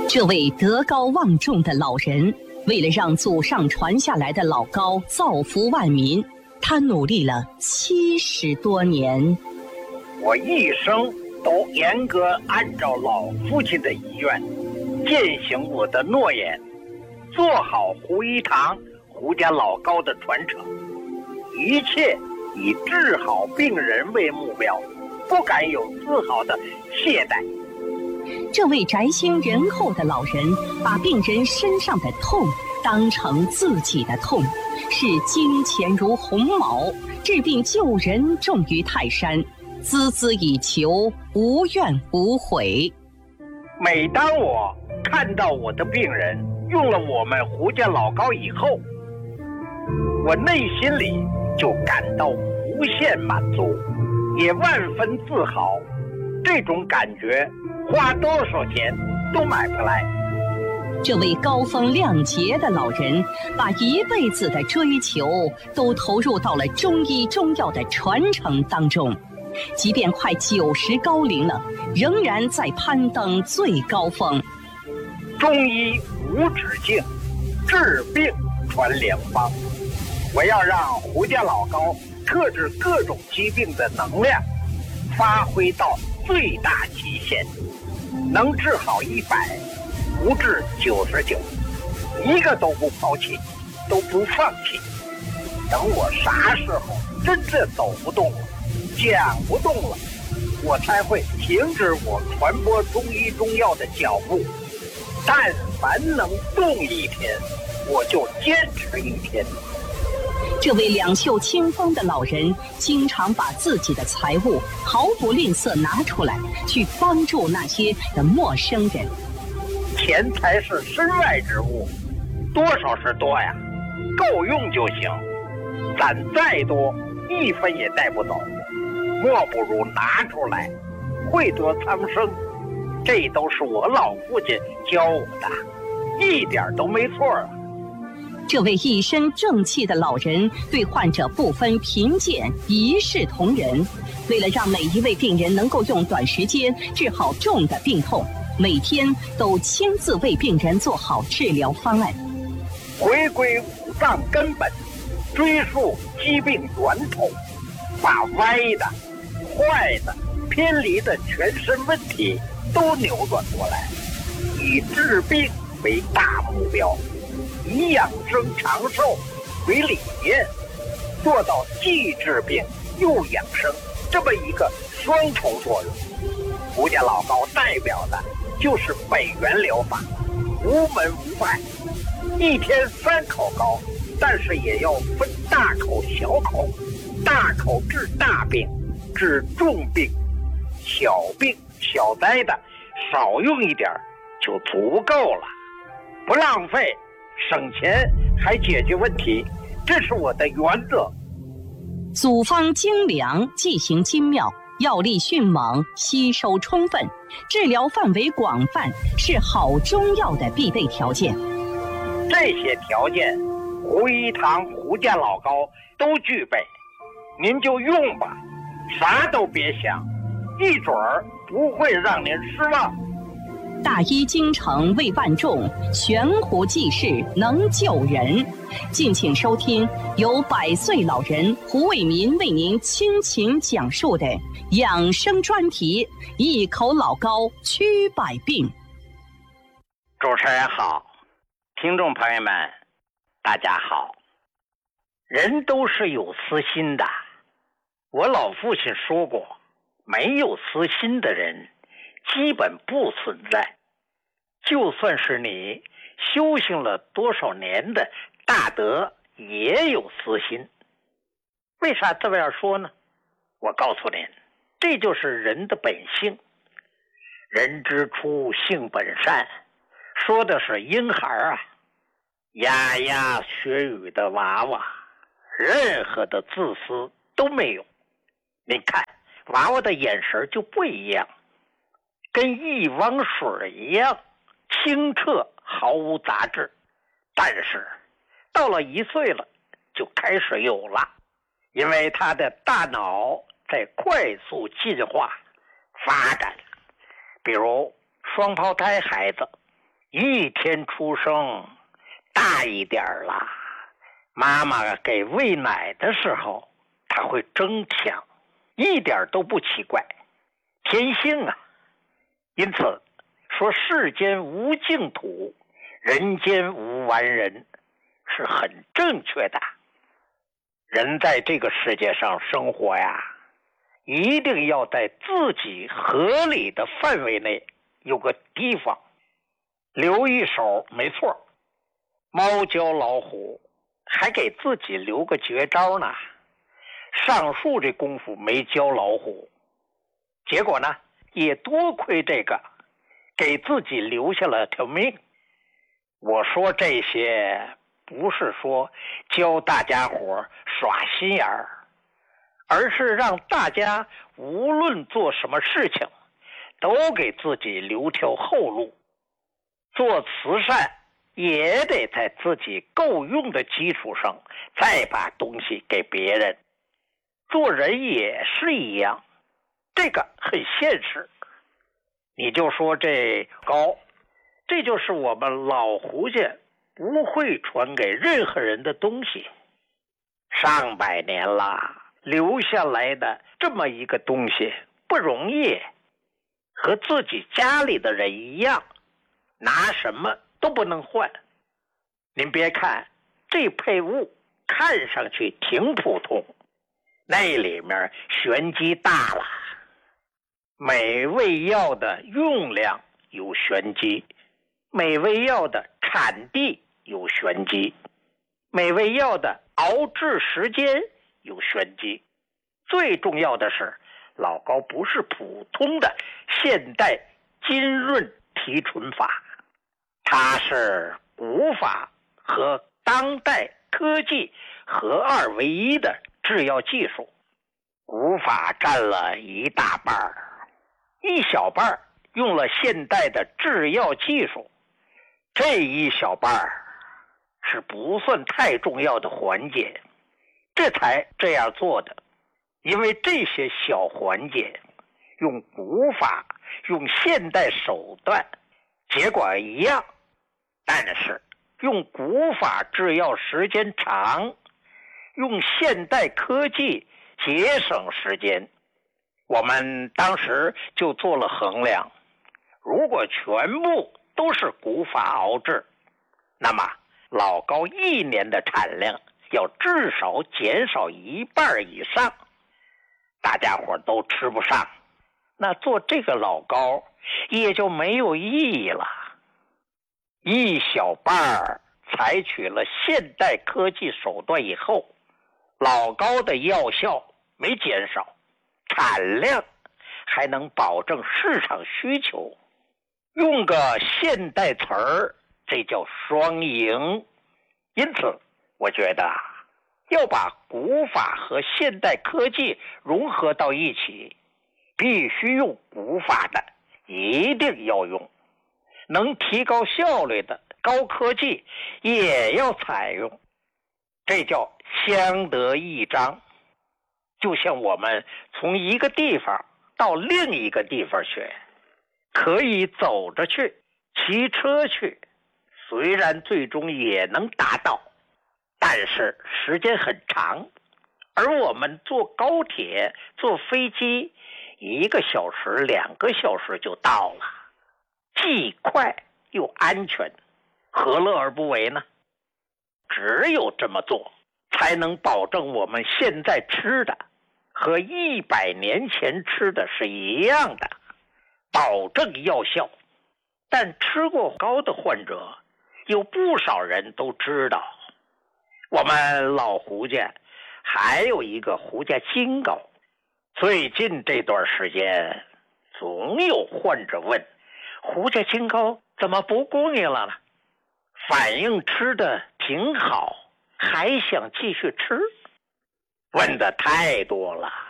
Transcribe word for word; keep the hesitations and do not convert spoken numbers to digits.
这位德高望重的老人，为了让祖上传下来的老高造福万民，他努力了七十多年。 我一生都严格按照老父亲的遗愿，践行我的诺言，做好胡一堂胡家老高的传承，一切以治好病人为目标，不敢有丝毫的懈怠。 这位宅心仁厚的老人，把病人身上的痛当成自己的痛，视金钱如鸿毛，治病救人重于泰山，孜孜以求，无怨无悔。 每当我看到我的病人用了我们胡家老高以后，我内心里就感到无限满足，也万分自豪。这种感觉花多少钱都买不来。 这位高风亮节的老人，把一辈子的追求都投入到了中医中药的传承当中，即便快九十高龄了，仍然在攀登最高峰。 中医无止境，治病传良方。我要让胡家老高克制各种疾病的能量发挥到最大极限，能治好一百，不治九十九，一个都不抛弃，都不放弃。等我啥时候真正走不动了，讲不动了，我才会停止我传播中医中药的脚步。但凡能动一天，我就坚持一天。 这位两袖清风的老人，经常把自己的财物毫不吝啬拿出来，去帮助那些的陌生人。 钱财是身外之物，多少是多呀，够用就行。攒再多，一分也带不走，莫不如拿出来，惠泽苍生。这都是我老父亲教我的，一点都没错啊。 这位一身正气的老人，对患者不分贫贱，一视同仁。为了让每一位病人能够用短时间治好重的病痛，每天都亲自为病人做好治疗方案。 回归五脏根本，追溯疾病源头，把歪的、坏的、偏离的全身问题都扭转过来，以治病为大目标，以养生长寿为理念，做到既治病又养生这么一个双重作用。胡家老高代表的就是北元疗法，无门无派，一天三口高，但是也要分大口小口，大口治大病，治重病，小病小灾的少用一点就足够了，不浪费，省钱还解决问题，这是我的原则。 组方精良，剂型精妙，药力迅猛，吸收充分，治疗范围广泛，是好中药的必备条件。 这些条件，胡一堂胡家老高都具备，您就用吧，啥都别想，一准儿不会让您失望。 大医精诚为万众，悬壶济世能救人。敬请收听由百岁老人胡卫民为您倾情讲述的养生专题《一口老高驱百病》。 主持人好，听众朋友们大家好。人都是有私心的，我老父亲说过，没有私心的人基本不存在。就算是你修行了多少年的大德，也有私心。为啥这么样说呢？我告诉您，这就是人的本性。人之初性本善，说的是婴孩啊，牙牙学语的娃娃，任何的自私都没有。你看娃娃的眼神就不一样，跟一汪水一样清澈，毫无杂质。但是到了一岁了，就开始有了，因为他的大脑在快速进化发展。比如双胞胎孩子一天出生大一点了，妈妈给喂奶的时候他会争抢，一点都不奇怪，天性啊。因此说世间无净土，人间无完人是很正确的。人在这个世界上生活呀，一定要在自己合理的范围内有个地方留一手，没错。猫教老虎还给自己留个绝招呢，上树这功夫没教老虎，结果呢也多亏这个给自己留下了条命。我说这些不是说教大家伙耍心眼儿，而是让大家无论做什么事情都给自己留条后路。做慈善也得在自己够用的基础上再把东西给别人。做人也是一样，这个很现实。你就说这高，这就是我们老胡家不会传给任何人的东西，上百年了留下来的这么一个东西不容易，和自己家里的人一样，拿什么都不能换。您别看这配物看上去挺普通，那里面玄机大了。每味药的用量有玄机，每味药的产地有玄机，每味药的熬制时间有玄机。最重要的是，老高不是普通的现代金润提纯法，它是古法和当代科技合二为一的制药技术。古法占了一大半儿，一小半用了现代的制药技术，这一小半是不算太重要的环节，这才这样做的。因为这些小环节用古法用现代手段结果一样，但是用古法制药时间长，用现代科技节省时间。我们当时就做了衡量，如果全部都是古法熬制，那么老高一年的产量要至少减少一半以上，大家伙都吃不上，那做这个老高也就没有意义了。一小半采取了现代科技手段以后，老高的药效没减少，产量还能保证市场需求。用个现代词儿，这叫双赢。因此我觉得要把古法和现代科技融合到一起，必须用古法的一定要用，能提高效率的高科技也要采用，这叫相得益彰。就像我们从一个地方到另一个地方去，可以走着去，骑车去，虽然最终也能达到，但是时间很长。而我们坐高铁坐飞机，一个小时两个小时就到了，既快又安全，何乐而不为呢？只有这么做，才能保证我们现在吃的和一百年前吃的是一样的，保证药效。但吃过膏的患者有不少人都知道，我们老胡家还有一个胡家金膏。最近这段时间总有患者问，胡家金膏怎么不供应了呢？反应吃的挺好，还想继续吃？问的太多了。